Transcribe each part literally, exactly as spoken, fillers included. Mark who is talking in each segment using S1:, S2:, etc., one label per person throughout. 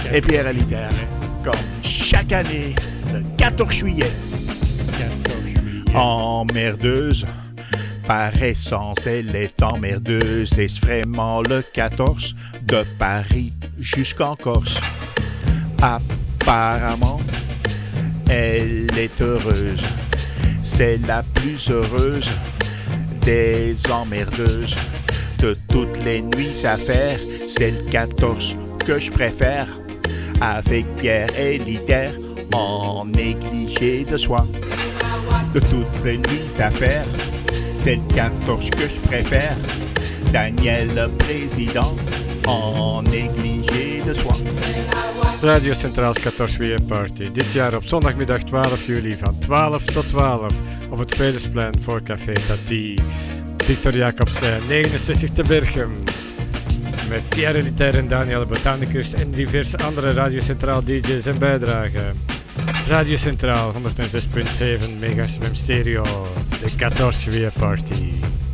S1: Et Pierre Elitaire, comme chaque année, le quatorze juillet.
S2: quatorze juillet.
S1: Emmerdeuse, par essence, elle est emmerdeuse. Et c'est vraiment le quatorze, de Paris jusqu'en Corse. Apparemment, elle est heureuse. C'est la plus heureuse des emmerdeuses. De toutes les nuits à faire, c'est le quatorze que je préfère. Avec Pierre Elitaire en négligé de soi. De toutes les nuits à faire, c'est le quatorze que je préfère. Daniel le président en négligé de soi.
S2: Radio Centraals quatorze juillet Party. Dit jaar op zondagmiddag twaalf juli van twaalf tot twaalf op het Vredesplein voor Café Tati. Victor Jacobslijn negenenzestig te Berchem. Met Pierre Elitaire en Daniel Botanicus en diverse andere Radio Centraal D J's en bijdragen. Radio Centraal honderdzes komma zeven mega's M stereo. De quatorze juillet Party.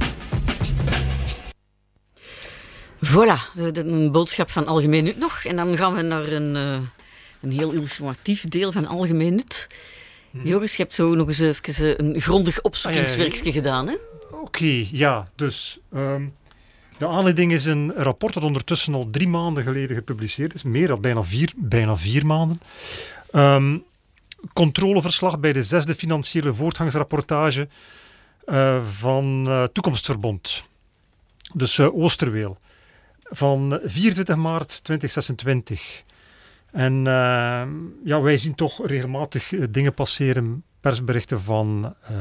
S3: Voilà, een boodschap van Algemeen Nut nog. En dan gaan we naar een, uh, een heel informatief deel van Algemeen Nut. Hmm. Joris, je hebt zo nog eens even een grondig opzoekingswerkje ah, ja, ja. gedaan, hè?
S4: Oké, okay, ja. Dus um, de aanleiding is een rapport dat ondertussen al drie maanden geleden gepubliceerd is. Meer dan bijna vier, bijna vier maanden. Um, controleverslag bij de zesde financiële voortgangsrapportage uh, van uh, Toekomstverbond. Dus uh, Oosterweel. Van vierentwintig maart tweeduizend zesentwintig. En uh, ja, wij zien toch regelmatig uh, dingen passeren, persberichten van uh,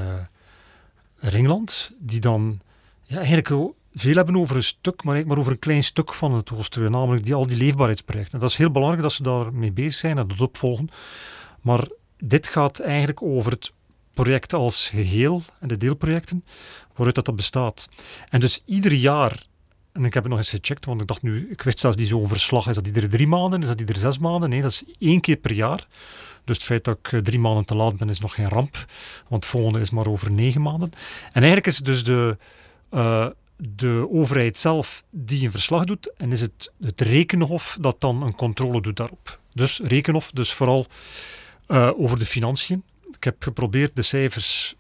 S4: Ringland, die dan ja, eigenlijk veel hebben over een stuk, maar eigenlijk maar over een klein stuk van het Oosterweel, namelijk die, al die leefbaarheidsprojecten. En dat is heel belangrijk dat ze daarmee bezig zijn en dat opvolgen. Maar dit gaat eigenlijk over het project als geheel en de deelprojecten, waaruit dat, dat bestaat. En dus ieder jaar, en ik heb het nog eens gecheckt, want ik dacht nu, ik wist zelfs niet zo'n verslag, is dat iedere drie maanden, is dat iedere zes maanden? Nee, dat is één keer per jaar. Dus het feit dat ik drie maanden te laat ben, is nog geen ramp, want het volgende is maar over negen maanden. En eigenlijk is het dus de, uh, de overheid zelf die een verslag doet, en is het het Rekenhof dat dan een controle doet daarop. Dus Rekenhof, dus vooral uh, over de financiën. Ik heb geprobeerd de cijfers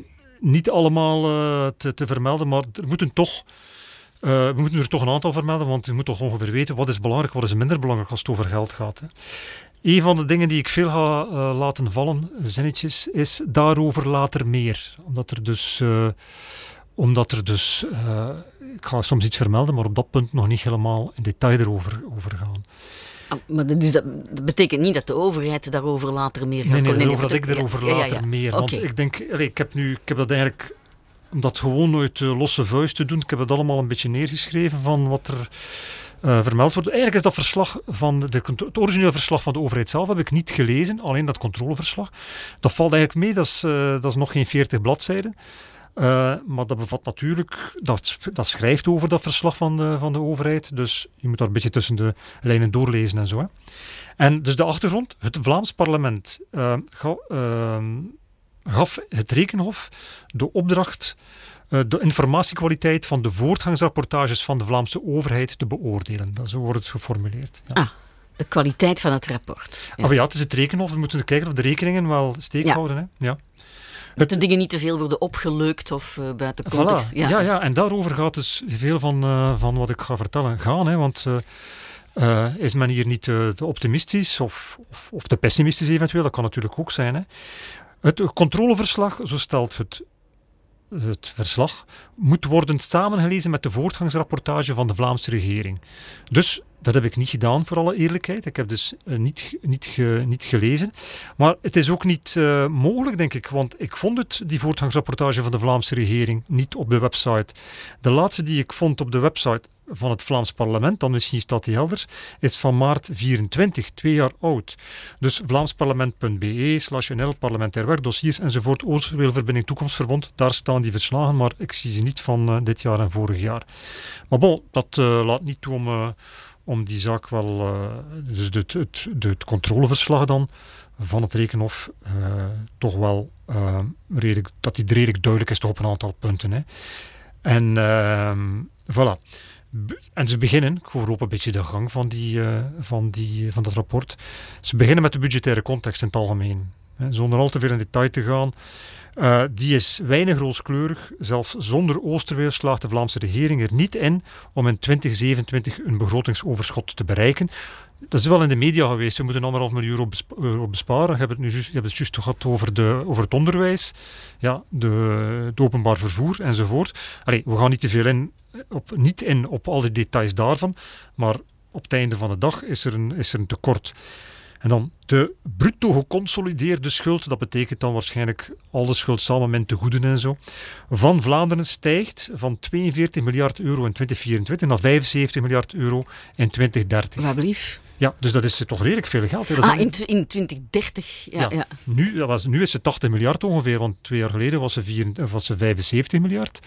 S4: niet allemaal uh, te, te vermelden, maar er moeten toch, uh, we moeten er toch een aantal vermelden, want je moet toch ongeveer weten wat is belangrijk, wat is minder belangrijk als het over geld gaat. Hè. Een van de dingen die ik veel ga uh, laten vallen, zinnetjes, is daarover later meer. Omdat er dus, uh, omdat er dus uh, ik ga soms iets vermelden, maar op dat punt nog niet helemaal in detail erover over gaan.
S3: Ah, maar dus dat, dat betekent niet dat de overheid daarover later meer gaat...
S4: Nee, nee,
S3: nee,
S4: nee dat ik erover ja, later ja, ja. meer. Want okay. ik denk, allee, ik heb nu, ik heb dat eigenlijk, om dat gewoon nooit uh, losse vuist te doen, ik heb het allemaal een beetje neergeschreven van wat er uh, vermeld wordt. Eigenlijk is dat verslag van, de, het originele verslag van de overheid zelf heb ik niet gelezen, alleen dat controleverslag. Dat valt eigenlijk mee, dat is, uh, dat is nog geen veertig bladzijden. Uh, maar dat bevat natuurlijk, dat, dat schrijft over dat verslag van de, van de overheid. Dus je moet daar een beetje tussen de lijnen doorlezen en zo. Hè. En dus de achtergrond, het Vlaams parlement uh, ga, uh, gaf het Rekenhof de opdracht uh, de informatiekwaliteit van de voortgangsrapportages van de Vlaamse overheid te beoordelen. Dat, zo wordt het geformuleerd. Ja.
S3: Ah. De kwaliteit van het rapport.
S4: Ja. Ah, ja, het is het Rekenhof. We moeten kijken of de rekeningen wel steek ja. houden. Hè. Ja.
S3: Dat de dingen niet te veel worden opgeleukt of uh, buiten context.
S4: Voilà. Ja. Ja, ja, en daarover gaat dus veel van, uh, van wat ik ga vertellen gaan. Hè, want uh, uh, is men hier niet uh, te optimistisch of, of, of te pessimistisch eventueel? Dat kan natuurlijk ook zijn. Hè. Het controleverslag, zo stelt het, het verslag, moet worden samengelezen met de voortgangsrapportage van de Vlaamse regering. Dus dat heb ik niet gedaan, voor alle eerlijkheid. Ik heb dus uh, niet, niet, ge, niet gelezen. Maar het is ook niet uh, mogelijk, denk ik. Want ik vond het, die voortgangsrapportage van de Vlaamse regering, niet op de website. De laatste die ik vond op de website van het Vlaams parlement, dan misschien staat die elders, is van maart vierentwintig, twee jaar oud. Dus vlaamsparlement.be slash nl, parlementair werk, dossiers enzovoort, Oosterweelverbinding Toekomstverbond, daar staan die verslagen, maar ik zie ze niet van uh, dit jaar en vorig jaar. Maar bon, dat uh, laat niet toe om... Uh, om die zaak wel, uh, dus het, het, het controleverslag dan van het Rekenhof, uh, toch wel uh, redelijk, dat die redelijk duidelijk is toch op een aantal punten. Hè. En uh, voilà. En ze beginnen, ik overloop een beetje de gang van, die, uh, van, die, van dat rapport, ze beginnen met de budgettaire context in het algemeen. Hè, zonder al te veel in detail te gaan. Uh, die is weinig rooskleurig. Zelfs zonder Oosterweel slaagt de Vlaamse regering er niet in om in twintig zevenentwintig een begrotingsoverschot te bereiken. Dat is wel in de media geweest. We moeten anderhalf miljoen euro, besp- euro besparen. Je hebt het nu juist, je hebt het juist gehad over, de, over het onderwijs, ja, de, het openbaar vervoer enzovoort. Allee, we gaan niet te veel in op, niet in op al die details daarvan, maar op het einde van de dag is er een, is er een tekort. En dan de bruto geconsolideerde schuld, dat betekent dan waarschijnlijk alle schuld samen met de goeden en zo, van Vlaanderen stijgt van tweeënveertig miljard euro in twintig vierentwintig naar vijfenzeventig miljard euro in twintig dertig.
S3: Wat blief?
S4: Ja, dus dat is toch redelijk veel geld. Hè? Dat is
S3: ah,
S4: een...
S3: in, t- in twintig dertig. Ja,
S4: ja.
S3: ja.
S4: Nu, dat was, nu is het tachtig miljard ongeveer, want twee jaar geleden was ze, vier, was ze vijfenzeventig miljard.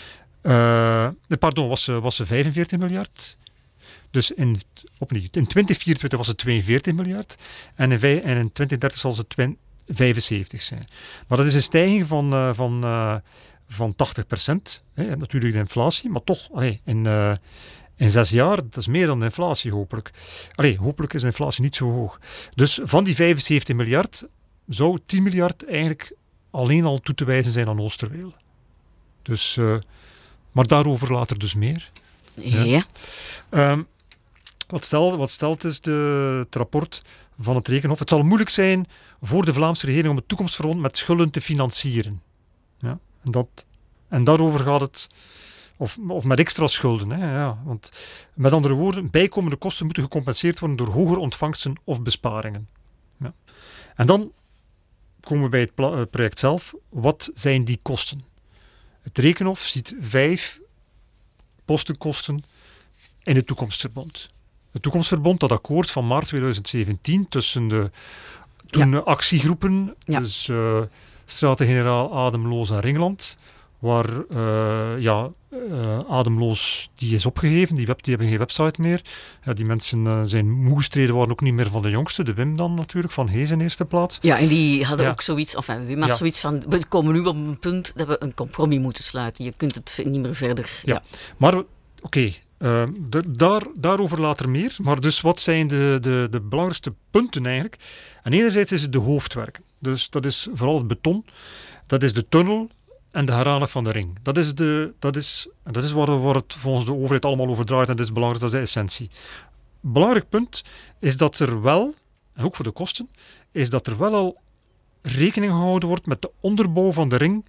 S4: Uh, pardon, was ze, was ze vijfenveertig miljard. Dus in, opnieuw, in twintig vierentwintig was het tweeënveertig miljard en in, vij, en in twintig dertig zal het twin, vijfenzeventig zijn. Maar dat is een stijging van, uh, van, uh, van tachtig procent. Hè, natuurlijk de inflatie, maar toch, allee, in, uh, in zes jaar, dat is meer dan de inflatie hopelijk. Allee, hopelijk is de inflatie niet zo hoog. Dus van die vijfenzeventig miljard zou tien miljard eigenlijk alleen al toe te wijzen zijn aan Oosterweel. Dus, uh, maar daarover later dus meer.
S3: Ja. ja.
S4: Um, Wat stelt, wat stelt is de, het rapport van het Rekenhof? Het zal moeilijk zijn voor de Vlaamse regering om het toekomstverbond met schulden te financieren. Ja, en, dat, en daarover gaat het, of, of met extra schulden. Hè, ja, want met andere woorden, bijkomende kosten moeten gecompenseerd worden door hogere ontvangsten of besparingen. Ja. En dan komen we bij het pla- project zelf. Wat zijn die kosten? Het Rekenhof ziet vijf postenkosten in het toekomstverbond. Het toekomstverbond, dat akkoord van maart twintig zeventien tussen de toen ja. actiegroepen, ja. dus uh, Staten-Generaal Ademloos en Ringland, waar uh, ja, uh, Ademloos die is opgegeven, die, web, die hebben geen website meer. Ja, die mensen uh, zijn moe gestreden, waren ook niet meer van de jongste, de Wim dan natuurlijk, van Hees in eerste plaats.
S3: Ja, en die hadden ja. ook zoiets, enfin, Wim had
S4: ja.
S3: zoiets van, we komen nu op een punt dat we een compromis moeten sluiten. Je kunt het niet meer verder.
S4: Ja, ja. Maar oké. Okay. Uh, de, daar, daarover later meer. Maar dus wat zijn de, de, de belangrijkste punten eigenlijk? En enerzijds is het de hoofdwerken. Dus dat is vooral het beton. Dat is de tunnel en de herhaling van de ring. Dat is, de, dat is, dat is waar, waar het volgens de overheid allemaal over draait. En dat is belangrijk, dat is de essentie. Belangrijk punt is dat er wel, en ook voor de kosten, is dat er wel al rekening gehouden wordt met de onderbouw van de ring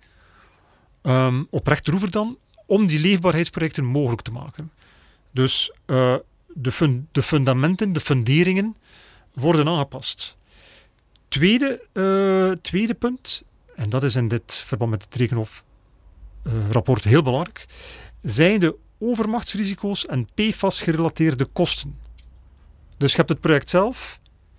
S4: um, op Rechter-Oever dan, om die leefbaarheidsprojecten mogelijk te maken. Dus uh, de, fun- de fundamenten, de funderingen worden aangepast. Tweede, uh, tweede punt, en dat is in dit verband met het Rekenhof uh, rapport heel belangrijk, zijn de overmachtsrisico's en P F A S-gerelateerde kosten. Dus je hebt het project zelf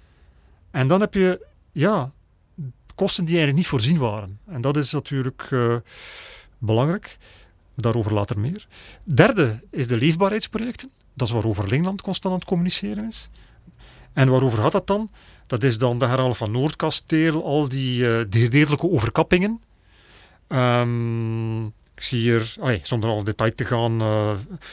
S4: en dan heb je ja, kosten die eigenlijk niet voorzien waren. En dat is natuurlijk uh, belangrijk. Daarover later meer. Derde is de leefbaarheidsprojecten. Dat is waarover Ringland constant aan het communiceren is. En waarover gaat dat dan? Dat is dan de herhaling van Noordkasteel, al die uh, gedeeltelijke overkappingen. Um, ik zie hier, allee, zonder al detail te gaan, uh,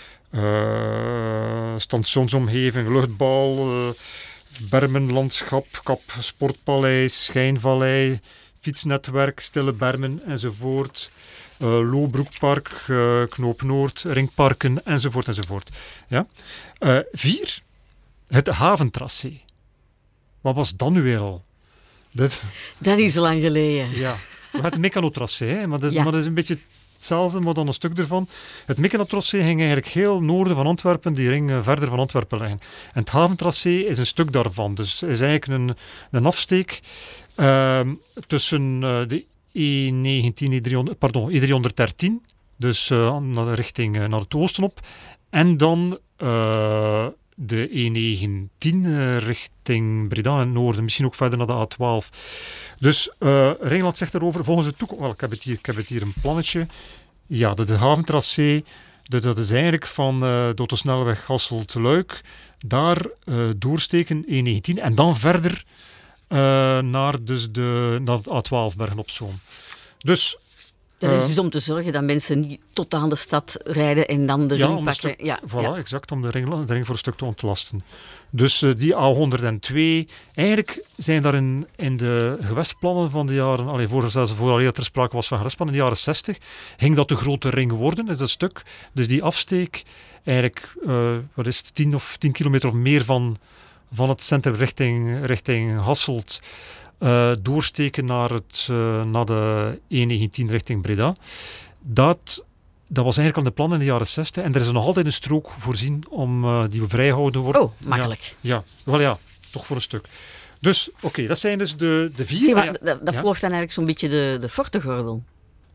S4: uh, stationsomgeving, luchtbal, uh, bermenlandschap, Kap Sportpaleis, Schijnvallei, fietsnetwerk, Stille Bermen enzovoort. Uh, Loobroekpark, uh, Knoop Noord, Ringparken, enzovoort, enzovoort. Ja. Uh, vier, het haventracé. Wat was dat nu weer al? Dat,
S3: dat is lang geleden.
S4: Ja, we hadden het mechanotracé, hè, maar, dat,
S3: ja.
S4: maar dat is een beetje hetzelfde, maar dan een stuk ervan. Het mechanotracé ging eigenlijk heel noorden van Antwerpen, die ring uh, verder van Antwerpen liggen. En het haventracé is een stuk daarvan, dus is eigenlijk een, een afsteek uh, tussen uh, de E negentien, E driehonderd, pardon, E driehonderddertien, dus uh, naar, richting uh, naar het oosten op. En dan uh, de E negentien uh, richting Breda in het noorden, misschien ook verder naar de A twaalf. Dus uh, Ringland zegt daarover, volgens de toekomst... Wel, ik heb het hier, ik heb het hier een plannetje. Ja, de, de haventracé, de, dat is eigenlijk van uh, de autosnelweg Hasselt-Luik, daar uh, doorsteken E negentien en dan verder... Uh, naar, dus de, naar het A twaalf Bergen op Zoom. Dus
S3: Dat is
S4: Uh,
S3: dus om te zorgen dat mensen niet tot aan de stad rijden en dan de
S4: ja,
S3: ring
S4: om
S3: pakken.
S4: Stuk,
S3: ja,
S4: voilà,
S3: ja.
S4: exact, om de ring, de ring voor een stuk te ontlasten. Dus uh, die A honderdtwee, eigenlijk zijn daar in, in de gewestplannen van de jaren, allee, voor, zelfs voor er ter sprake was van gewestplannen, in de jaren zestig, ging dat de grote ring worden, is dat stuk. Dus die afsteek, eigenlijk, uh, wat is het, tien of tien kilometer of meer van, van het centrum richting, richting Hasselt, uh, doorsteken naar, het, uh, naar de E negentien richting Breda. Dat... Dat was eigenlijk aan de plan in de jaren zestig. En er is er nog altijd een strook voorzien om uh, die vrijgehouden wordt.
S3: Oh, makkelijk.
S4: Ja, ja, wel ja, toch voor een stuk. Dus, oké, okay, dat zijn dus de, de vier.
S3: Zie, maar
S4: ja.
S3: dat, dat
S4: ja.
S3: volgt dan eigenlijk zo'n beetje de, de Fortegordel.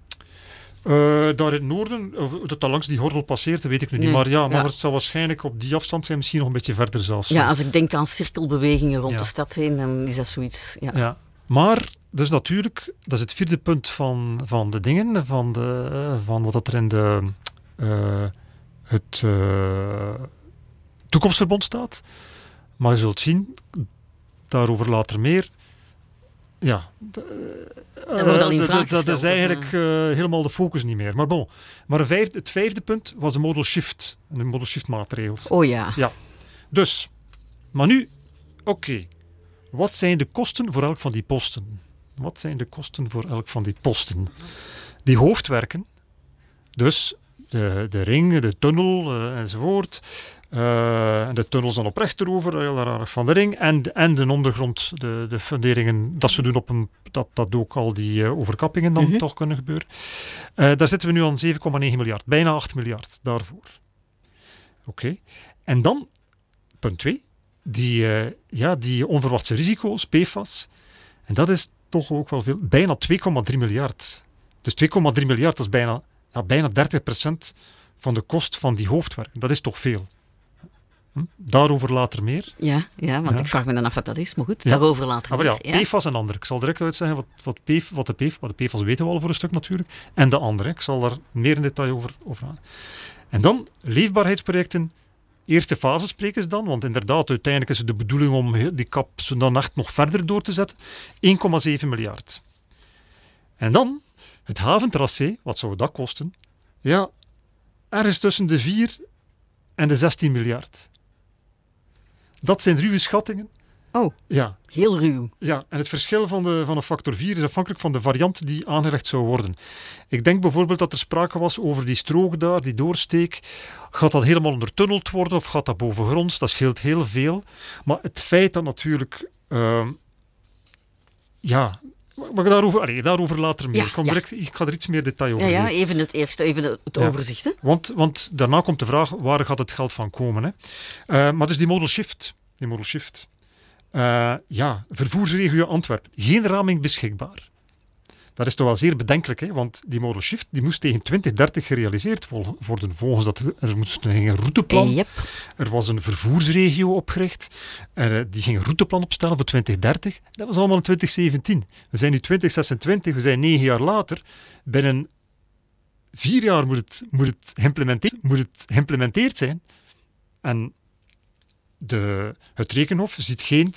S4: Uh, daar in het noorden, of dat dat langs die gordel passeert, dat weet ik nu
S3: nee.
S4: niet. Maar ja, maar
S3: ja.
S4: het zal waarschijnlijk op die afstand zijn, misschien nog een beetje verder zelfs.
S3: Ja, als ik denk aan cirkelbewegingen rond
S4: ja.
S3: de stad heen, dan is dat zoiets. Ja.
S4: ja. Maar, dus natuurlijk, dat is het vierde punt van, van de dingen, van, de, uh, van wat dat er in de... Uh, het uh, toekomstverbond staat. Maar je zult zien, daarover later meer. Ja, d- uh,
S3: dat wordt al in vraag
S4: d- dat is eigenlijk uh, helemaal de focus niet meer. Maar bon, maar een vijfde, het vijfde punt was de modal shift. En de modal shift maatregels.
S3: Oh ja.
S4: Ja. Dus, maar nu, oké. Okay. Wat zijn de kosten voor elk van die posten? Wat zijn de kosten voor elk van die posten? Die hoofdwerken, dus de, de ring, de tunnel uh, enzovoort. Uh, en de tunnels dan op rechterover, heel erg van de ring. En, en de ondergrond, de, de funderingen, dat ze doen op een, dat, dat ook al die uh, overkappingen dan mm-hmm. toch kunnen gebeuren. Uh, daar zitten we nu aan zeven komma negen miljard, bijna acht miljard daarvoor. Oké. Okay. En dan, punt twee, die, uh, ja, die onverwachte risico's, P F A S. En dat is toch ook wel veel, bijna twee komma drie miljard. Dus twee komma drie miljard, dat is bijna, ja, bijna dertig procent van de kost van die hoofdwerken. Dat is toch veel. Hm? Daarover later meer.
S3: Ja, ja want ja. ik vraag me dan af wat dat is, maar goed, ja. daarover later
S4: ah,
S3: meer.
S4: Ja, ja. P F A S en andere. Ik zal direct uitzeggen wat, wat, P, wat de P F A S, wat de P F A S weten we al voor een stuk natuurlijk, en de andere. Ik zal daar meer in detail over, over gaan. En dan leefbaarheidsprojecten. Eerste fase spreken ze dan, want inderdaad, uiteindelijk is het de bedoeling om die kap dan echt nog verder door te zetten. één komma zeven miljard. En dan het haventracé, wat zou dat kosten? Ja, ergens tussen de vier en de zestien miljard. Dat zijn ruwe schattingen.
S3: Oh,
S4: ja.
S3: heel ruw.
S4: Ja, en het verschil van, de, van een factor vier is afhankelijk van de variant die aangelegd zou worden. Ik denk bijvoorbeeld dat er sprake was over die strook daar, die doorsteek. Gaat dat helemaal ondertunneld worden of gaat dat bovengronds? Dat scheelt heel veel. Maar het feit dat natuurlijk... Uh, ja... Maar daarover, allee, daarover later meer.
S3: Ja,
S4: ik, kom
S3: ja.
S4: direct, ik ga er iets meer detail over
S3: ja,
S4: geven.
S3: ja, even het eerste, even het ja. overzicht. Hè?
S4: Want, want daarna komt de vraag, waar gaat het geld van komen? Hè? Uh, maar dus die modal shift. Die modal shift. Uh, ja, vervoersregio Antwerpen. Geen raming beschikbaar. Dat is toch wel zeer bedenkelijk, hè? Want die modal shift die moest tegen twintig dertig gerealiseerd worden. Volgens dat, er moest een routeplan.
S3: Yep.
S4: Er was een vervoersregio opgericht. Er, die ging een routeplan opstellen voor twintig dertig. Dat was allemaal in twintig zeventien. We zijn nu twintig zesentwintig, we zijn negen jaar later. Binnen vier jaar moet het, moet het, geïmplementeerd, moet het geïmplementeerd zijn. En de, het Rekenhof ziet geen